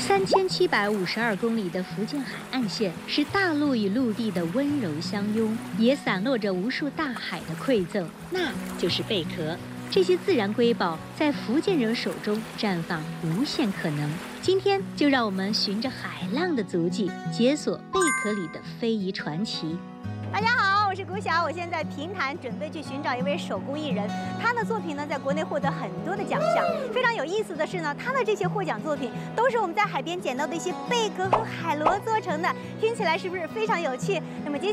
3752公里的福建海岸线是大陆与陆地的温柔相拥，也散落着无数大海的馈赠，那就是贝壳。这些自然瑰宝在福建人手中绽放无限可能。今天就让我们循着海浪的足迹，解锁贝壳里的非遗传奇。 大家好，我是古晓，我现在平潭准备去寻找一位手工艺人，他的作品呢在国内获得很多的奖项。非常有意思的是呢，他的这些获奖作品都是我们在海边捡到的一些贝壳和海螺做成的，听起来是不是非常有趣？那么接下来